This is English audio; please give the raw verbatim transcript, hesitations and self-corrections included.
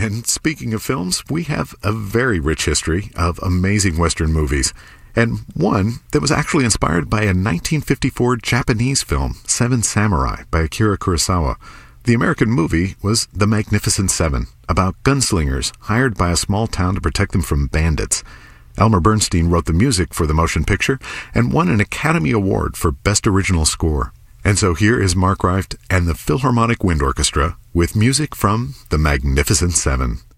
And speaking of films, we have a very rich history of amazing Western movies. And one that was actually inspired by a nineteen fifty-four Japanese film, Seven Samurai, by Akira Kurosawa. The American movie was The Magnificent Seven, about gunslingers hired by a small town to protect them from bandits. Elmer Bernstein wrote the music for the motion picture and won an Academy Award for Best Original Score. And so here is Mark Rife and the Philharmonic Wind Orchestra with music from The Magnificent Seven.